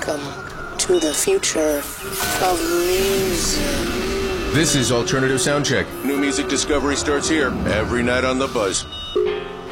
Welcome to the future of music. This is Alternative Soundcheck. New music discovery starts here every night on The Buzz.